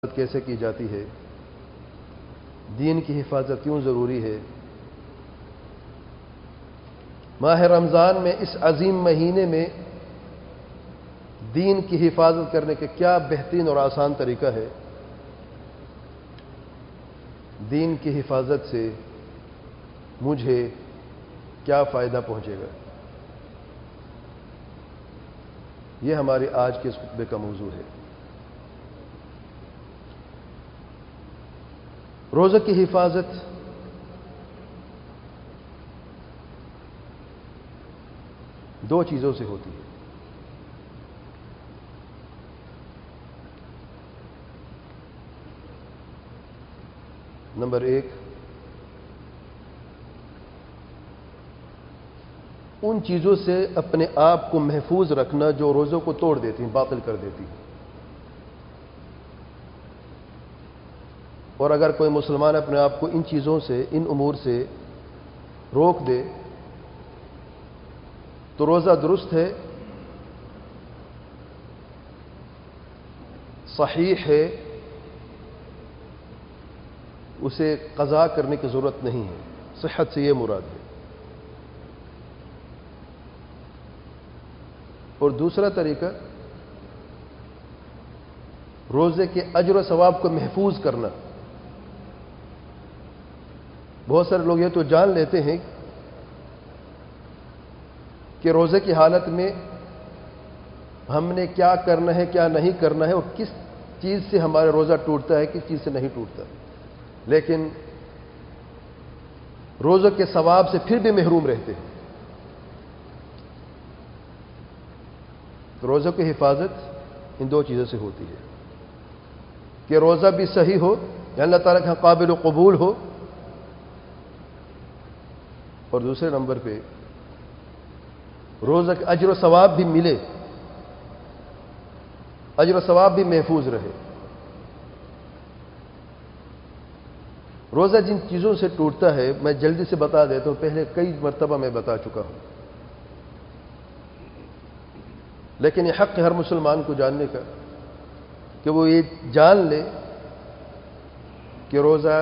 کیسے کی جاتی ہے، دین کی حفاظت کیوں ضروری ہے، ماہ رمضان میں اس عظیم مہینے میں دین کی حفاظت کرنے کے کیا بہترین اور آسان طریقہ ہے، دین کی حفاظت سے مجھے کیا فائدہ پہنچے گا، یہ ہماری آج کے اس خطبے کا موضوع ہے۔ روزہ کی حفاظت دو چیزوں سے ہوتی ہے۔ نمبر ایک، ان چیزوں سے اپنے آپ کو محفوظ رکھنا جو روزوں کو توڑ دیتی ہیں، باطل کر دیتی ہیں۔ اور اگر کوئی مسلمان اپنے آپ کو ان چیزوں سے، ان امور سے روک دے تو روزہ درست ہے، صحیح ہے، اسے قضا کرنے کی ضرورت نہیں ہے، صحت سے یہ مراد ہے۔ اور دوسرا طریقہ، روزے کے اجر و ثواب کو محفوظ کرنا۔ بہت سارے لوگ یہ تو جان لیتے ہیں کہ روزے کی حالت میں ہم نے کیا کرنا ہے، کیا نہیں کرنا ہے، اور کس چیز سے ہمارا روزہ ٹوٹتا ہے، کس چیز سے نہیں ٹوٹتا، لیکن روزے کے ثواب سے پھر بھی محروم رہتے ہیں۔ تو روزے کی حفاظت ان دو چیزوں سے ہوتی ہے کہ روزہ بھی صحیح ہو، یا اللہ تعالیٰ کا قابل و قبول ہو، اور دوسرے نمبر پہ روزہ کا اجر و ثواب بھی ملے، اجر و ثواب بھی محفوظ رہے۔ روزہ جن چیزوں سے ٹوٹتا ہے میں جلدی سے بتا دیتا ہوں، پہلے کئی مرتبہ میں بتا چکا ہوں، لیکن یہ حق ہے ہر مسلمان کو جاننے کا کہ وہ یہ جان لے کہ روزہ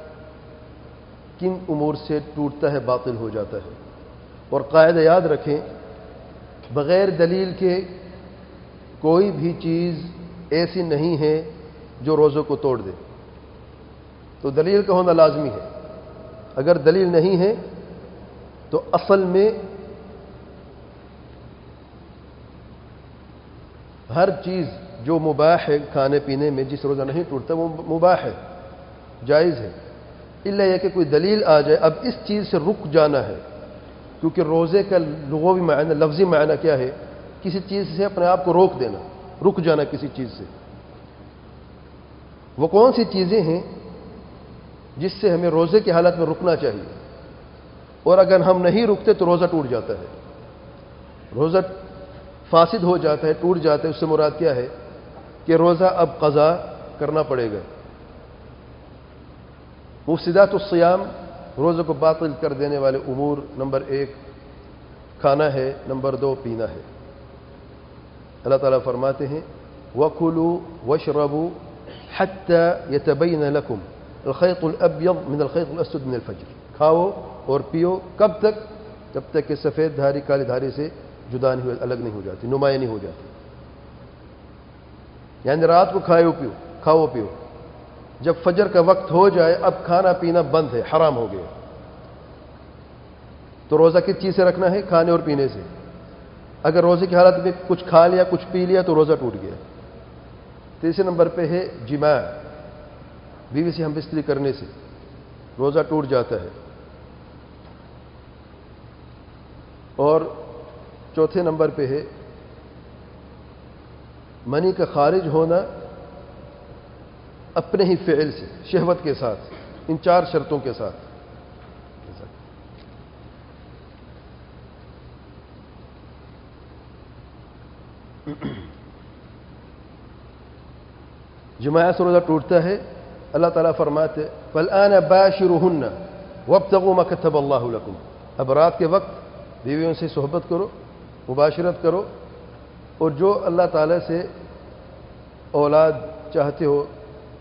کن امور سے ٹوٹتا ہے، باطل ہو جاتا ہے۔ اور قاعدہ یاد رکھیں، بغیر دلیل کے کوئی بھی چیز ایسی نہیں ہے جو روزوں کو توڑ دے، تو دلیل کا ہونا لازمی ہے۔ اگر دلیل نہیں ہے تو اصل میں ہر چیز جو مباح ہے کھانے پینے میں، جس روزہ نہیں ٹوٹتا، وہ مباح ہے، جائز ہے، الا یہ کہ کوئی دلیل آ جائے اب اس چیز سے رک جانا ہے، کیونکہ روزے کا لغوی معنی، لفظی معنی کیا ہے؟ کسی چیز سے اپنے آپ کو روک دینا، رک جانا کسی چیز سے۔ وہ کون سی چیزیں ہیں جس سے ہمیں روزے کی حالت میں رکنا چاہیے، اور اگر ہم نہیں رکتے تو روزہ ٹوٹ جاتا ہے، روزہ فاسد ہو جاتا ہے، ٹوٹ جاتا ہے۔ اس سے مراد کیا ہے کہ روزہ اب قضا کرنا پڑے گا۔ مفسدات الصیام، روزے کو باطل کر دینے والے امور، نمبر ایک کھانا ہے، نمبر دو پینا ہے۔ اللہ تعالیٰ فرماتے ہیں وَكُلُوا وَاشْرَبُوا حَتَّى يَتَبَيَّنَ لَكُمْ الْخَيْطُ الْأَبْيَضُ مِنَ الْخَيْطِ الْأَسْوَدِ مِنَ الْفَجْرِ۔ کھاؤ اور پیو، کب تک؟ جب تک کہ سفید دھاری کالی دھاری سے جدا نہیں، الگ نہیں ہو جاتی، نمایاں نہیں ہو جاتی۔ یعنی رات کو کھاؤ پیو، جب فجر کا وقت ہو جائے اب کھانا پینا بند ہے، حرام ہو گیا۔ تو روزہ کس چیز سے رکھنا ہے؟ کھانے اور پینے سے۔ اگر روزے کی حالت میں کچھ کھا لیا، کچھ پی لیا تو روزہ ٹوٹ گیا۔ تیسرے نمبر پہ ہے جماع، بیوی سے ہم بستری کرنے سے روزہ ٹوٹ جاتا ہے۔ اور چوتھے نمبر پہ ہے منی کا خارج ہونا اپنے ہی فعل سے، شہوت کے ساتھ، ان چار شرطوں کے ساتھ۔ جماع سے روزہ ٹوٹتا ہے۔ اللہ تعالیٰ فرماتے فَالْآنَ بَاشِرُهُنَّ وَابْتَغُوا مَا كَتَبَ اللَّهُ لَكُمْ۔ اب رات کے وقت بیویوں سے صحبت کرو، مباشرت کرو، اور جو اللہ تعالیٰ سے اولاد چاہتے ہو